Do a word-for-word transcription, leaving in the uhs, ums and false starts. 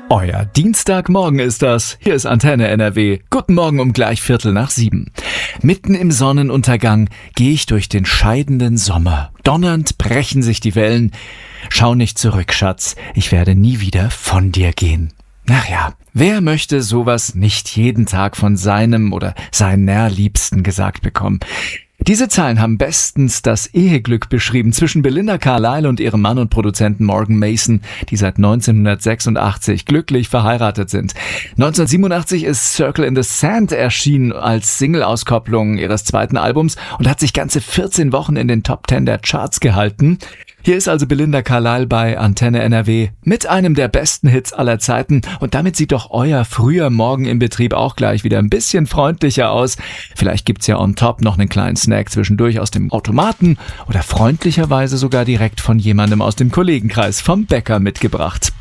Euer Dienstagmorgen ist das. Hier ist Antenne N R W. Guten Morgen um gleich Viertel nach sieben. Mitten im Sonnenuntergang gehe ich durch den scheidenden Sommer. Donnernd brechen sich die Wellen. Schau nicht zurück, Schatz. Ich werde nie wieder von dir gehen. Ach ja, wer möchte sowas nicht jeden Tag von seinem oder seinen Nährliebsten gesagt bekommen? Diese Zeilen haben bestens das Eheglück beschrieben zwischen Belinda Carlisle und ihrem Mann und Produzenten Morgan Mason, die seit neunzehnhundertsechsundachtzig glücklich verheiratet sind. neunzehnhundertsiebenundachtzig ist Circle in the Sand erschienen als Single-Auskopplung ihres zweiten Albums und hat sich ganze vierzehn Wochen in den Top Ten der Charts gehalten. Hier ist also Belinda Carlisle bei Antenne N R W mit einem der besten Hits aller Zeiten und damit sieht doch euer früher Morgen im Betrieb auch gleich wieder ein bisschen freundlicher aus. Vielleicht gibt's ja on top noch einen kleinen Snack zwischendurch aus dem Automaten oder freundlicherweise sogar direkt von jemandem aus dem Kollegenkreis vom Bäcker mitgebracht.